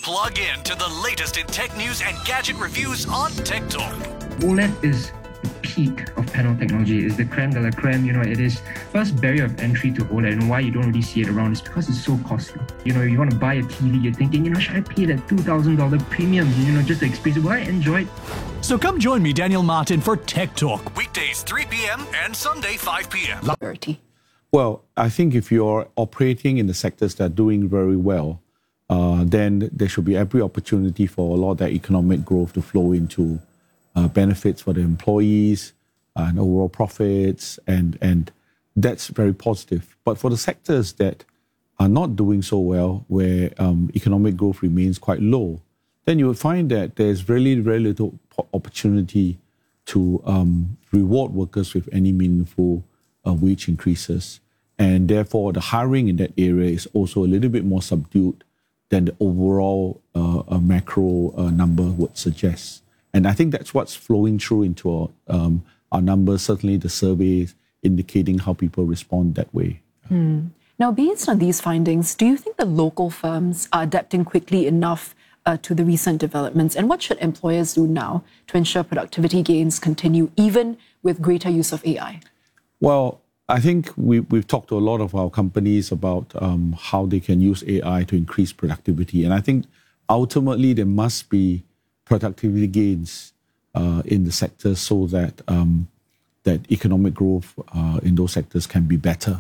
Plug in to the latest in tech news and gadget reviews on Tech Talk. OLED is the peak of panel technology. It's the creme de la creme. It is first barrier of entry to OLED, and why you don't really see it around is because it's so costly. You want to buy a TV, you're thinking, should I pay that $2,000 premium, just to experience it? Will I enjoy it? So come join me, Daniel Martin, for Tech Talk, weekdays 3 p.m. and Sunday 5 p.m. Well, I think if you're operating in the sectors that are doing very well, then there should be every opportunity for a lot of that economic growth to flow into benefits for the employees and overall profits, and that's very positive. But for the sectors that are not doing so well, where economic growth remains quite low, then you will find that there's really very little opportunity to reward workers with any meaningful wage increases. And therefore, the hiring in that area is also a little bit more subdued than the overall macro number would suggest. And I think that's what's flowing through into our numbers, certainly the surveys indicating how people respond that way. Now, based on these findings, do you think the local firms are adapting quickly enough to the recent developments? And what should employers do now to ensure productivity gains continue, even with greater use of AI? Well, I think we've talked to a lot of our companies about how they can use AI to increase productivity. And I think ultimately there must be productivity gains in the sector so that that economic growth in those sectors can be better.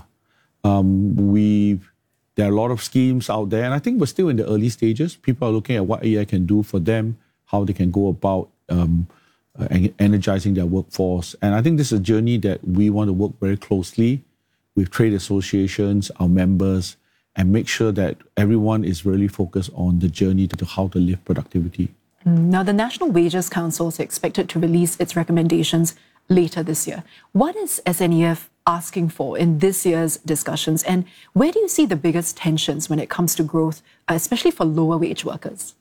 There are a lot of schemes out there, and I think we're still in the early stages. People are looking at what AI can do for them, how they can go about energizing their workforce. And I think this is a journey that we want to work very closely with trade associations, our members, and make sure that everyone is really focused on the journey to how to lift productivity. Now, the National Wages Council is expected to release its recommendations later this year. What is SNEF asking for in this year's discussions, and where do you see the biggest tensions when it comes to growth, especially for lower wage workers?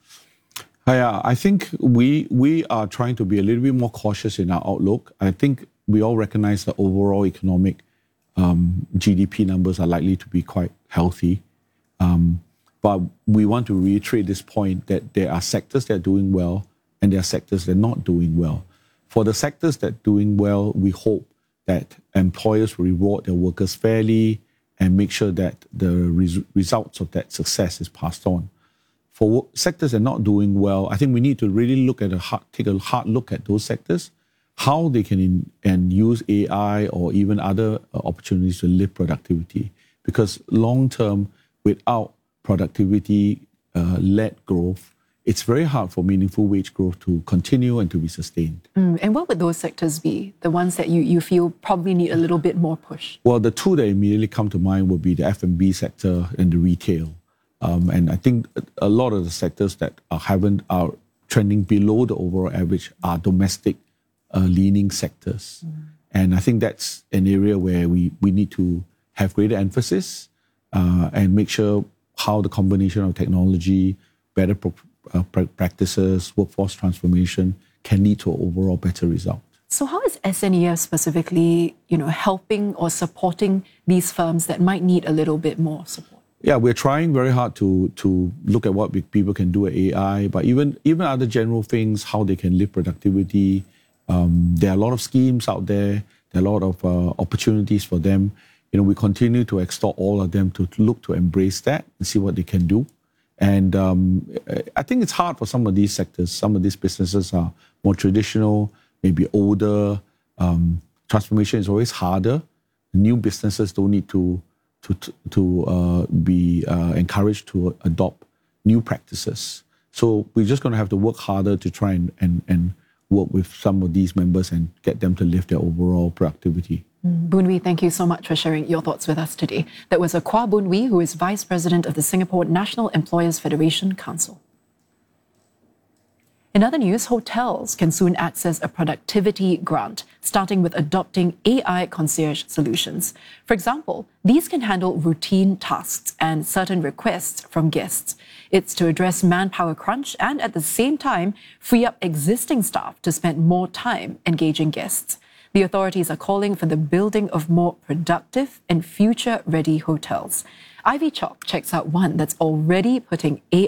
I think we are trying to be a little bit more cautious in our outlook. I think we all recognize that overall economic GDP numbers are likely to be quite healthy. But we want to reiterate this point that there are sectors that are doing well and there are sectors that are not doing well. For the sectors that are doing well, we hope that employers will reward their workers fairly and make sure that the results of that success is passed on. For sectors that are not doing well, I think we need to really take a hard look at those sectors, how they can use AI or even other opportunities to lift productivity. Because long term, without productivity-led growth, it's very hard for meaningful wage growth to continue and to be sustained. And what would those sectors be, the ones that you feel probably need a little bit more push? Well, the two that immediately come to mind would be the F&B sector and the retail. And I think a lot of the sectors that are trending below the overall average are domestic leaning sectors. And I think that's an area where we need to have greater emphasis and make sure how the combination of technology, better practices, workforce transformation can lead to an overall better result. So how is SNEF specifically, helping or supporting these firms that might need a little bit more support? Yeah, we're trying very hard to look at what people can do with AI, but even other general things, how they can lift productivity. There are a lot of schemes out there. There are a lot of opportunities for them. We continue to extort all of them to look to embrace that and see what they can do. And I think it's hard for some of these sectors. Some of these businesses are more traditional, maybe older. Transformation is always harder. New businesses don't need to be encouraged to adopt new practices. So we're just going to have to work harder to try and work with some of these members and get them to lift their overall productivity. Boon Wee, thank you so much for sharing your thoughts with us today. That was Kwa Boon Wee, who is Vice President of the Singapore National Employers Federation Council. In other news, hotels can soon access a productivity grant, starting with adopting AI concierge solutions. For example, these can handle routine tasks and certain requests from guests. It's to address manpower crunch and at the same time, free up existing staff to spend more time engaging guests. The authorities are calling for the building of more productive and future-ready hotels. Ivy Chalk checks out one that's already putting AI